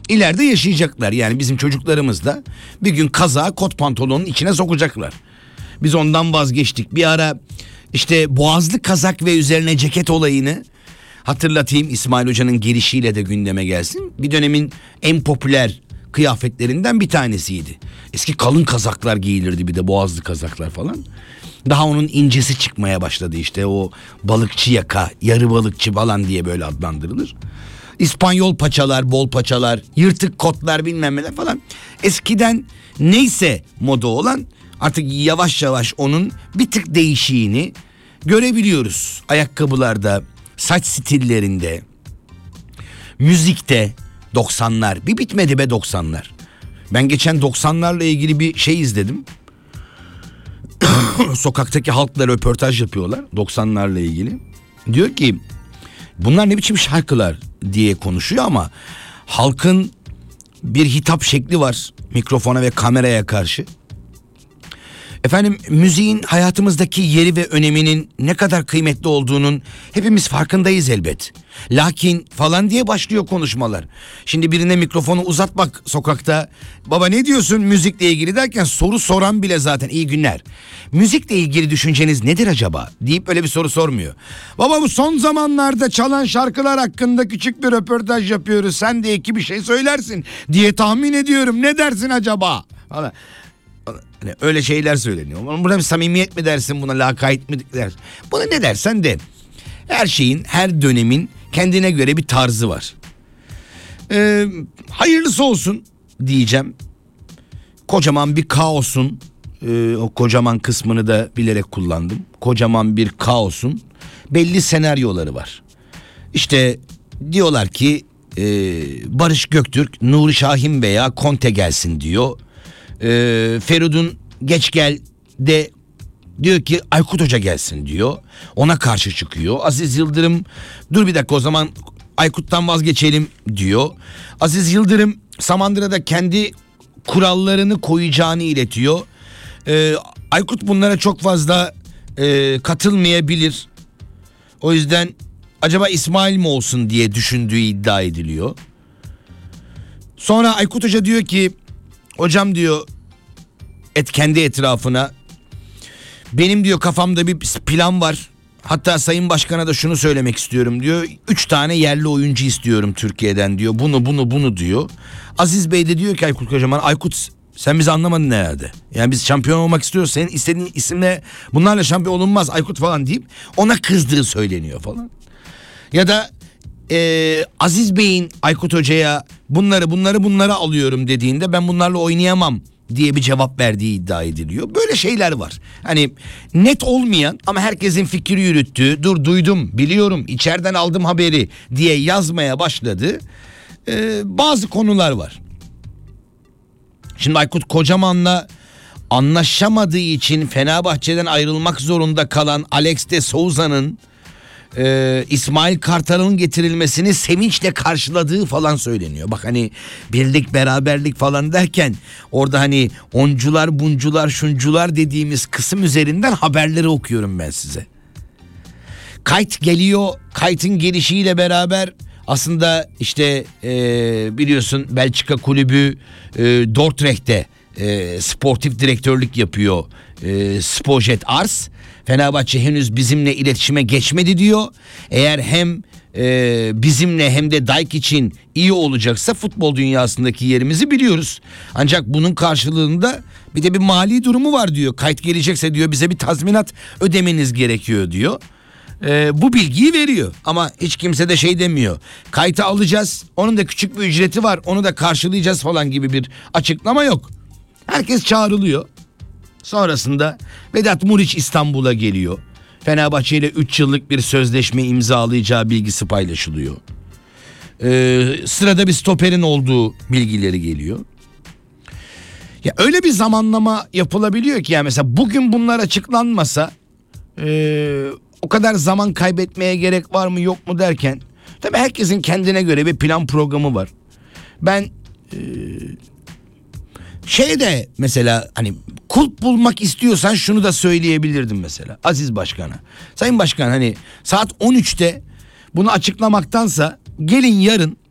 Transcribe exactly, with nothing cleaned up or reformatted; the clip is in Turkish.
ileride yaşayacaklar. Yani bizim çocuklarımız da bir gün kazağı kot pantolonun içine sokacaklar. Biz ondan vazgeçtik. Bir ara işte boğazlı kazak ve üzerine ceket olayını hatırlatayım, İsmail Hoca'nın gelişiyle de gündeme gelsin. Bir dönemin en popüler kıyafetlerinden bir tanesiydi. Eski kalın kazaklar giyilirdi, bir de boğazlı kazaklar falan. Daha onun incesi çıkmaya başladı, işte o balıkçı yaka, yarı balıkçı falan diye böyle adlandırılır. İspanyol paçalar, bol paçalar, yırtık kotlar, bilmem neler falan. Eskiden neyse moda olan, artık yavaş yavaş onun bir tık değişiğini görebiliyoruz. Ayakkabılarda, saç stillerinde, müzikte. doksanlar bir bitmedi be doksanlar. Ben geçen doksanlarla ilgili bir şey izledim. Sokaktaki halkla röportaj yapıyorlar doksanlarla ilgili. Diyor ki bunlar ne biçim şarkılar diye konuşuyor ama halkın bir hitap şekli var mikrofona ve kameraya karşı. Efendim, müziğin hayatımızdaki yeri ve öneminin ne kadar kıymetli olduğunun hepimiz farkındayız elbet. Lakin falan diye başlıyor konuşmalar. Şimdi birine mikrofonu uzatmak sokakta, baba ne diyorsun müzikle ilgili derken soru soran bile zaten iyi günler, müzikle ilgili düşünceniz nedir acaba deyip öyle bir soru sormuyor. Baba bu son zamanlarda çalan şarkılar hakkında küçük bir röportaj yapıyoruz, sen de iki bir şey söylersin diye tahmin ediyorum, ne dersin acaba? Valla. Hani öyle şeyler söyleniyor. Buna bir samimiyet mi dersin, buna lakayt mi dersin? Buna ne dersen de, her şeyin, her dönemin kendine göre bir tarzı var. Ee, hayırlısı olsun diyeceğim. Kocaman bir kaosun, e, o kocaman kısmını da bilerek kullandım. Kocaman bir kaosun belli senaryoları var. İşte diyorlar ki e, Barış Göktürk, Nuri Şahin veya Conte gelsin diyor. Ee, Feridun geç gel de diyor ki Aykut Hoca gelsin diyor. Ona karşı çıkıyor. Aziz Yıldırım dur bir dakika o zaman Aykut'tan vazgeçelim diyor. Aziz Yıldırım Samandıra'da kendi kurallarını koyacağını iletiyor. Ee, Aykut bunlara çok fazla e, katılmayabilir. O yüzden acaba İsmail mi olsun diye düşündüğü iddia ediliyor. Sonra Aykut Hoca diyor ki hocam diyor et kendi etrafına, benim diyor kafamda bir plan var, hatta Sayın Başkan'a da şunu söylemek istiyorum diyor, üç tane yerli oyuncu istiyorum Türkiye'den diyor, bunu bunu bunu diyor. Aziz Bey de diyor ki Aykut Kocaman, Aykut sen bizi anlamadın herhalde, yani biz şampiyon olmak istiyoruz, senin istediğin isimle bunlarla şampiyon olunmaz Aykut falan deyip ona kızdığı söyleniyor falan. Ya da Ee, Aziz Bey'in Aykut Hoca'ya bunları bunları bunları alıyorum dediğinde ben bunlarla oynayamam diye bir cevap verdiği iddia ediliyor. Böyle şeyler var. Hani net olmayan ama herkesin fikri yürüttüğü, dur duydum, biliyorum, içeriden aldım haberi diye yazmaya başladı. Ee, bazı konular var. Şimdi Aykut Kocaman'la anlaşamadığı için Fenerbahçe'den ayrılmak zorunda kalan Alex de Souza'nın Ee, İsmail Kartal'ın getirilmesini sevinçle karşıladığı falan söyleniyor. Bak hani birlik beraberlik falan derken orada hani oncular buncular şuncular dediğimiz kısım üzerinden haberleri okuyorum ben size. Kayıt geliyor, kayıtın gelişiyle beraber aslında işte ee, biliyorsun Belçika kulübü ee, Dordrecht'te ee, sportif direktörlük yapıyor ee, Spojet Ars. Fenerbahçe henüz bizimle iletişime geçmedi diyor. Eğer hem e, bizimle hem de Dijk için iyi olacaksa futbol dünyasındaki yerimizi biliyoruz. Ancak bunun karşılığında bir de bir mali durumu var diyor. Kayıt gelecekse diyor bize bir tazminat ödemeniz gerekiyor diyor. E, bu bilgiyi veriyor ama hiç kimse de şey demiyor. Kayıtı alacağız, onun da küçük bir ücreti var, onu da karşılayacağız falan gibi bir açıklama yok. Herkes çağrılıyor. Sonrasında Vedat Muriç İstanbul'a geliyor. Fenerbahçe ile üç yıllık bir sözleşme imzalayacağı bilgisi paylaşılıyor. Ee, sırada bir stoperin olduğu bilgileri geliyor. Ya öyle bir zamanlama yapılabiliyor ki yani mesela bugün bunlar açıklanmasa e, o kadar zaman kaybetmeye gerek var mı yok mu derken tabii herkesin kendine göre bir plan programı var. Ben e, Şeyde mesela hani kulp bulmak istiyorsan şunu da söyleyebilirdim mesela Aziz Başkan'a. Sayın Başkan hani saat on üçte bunu açıklamaktansa gelin yarın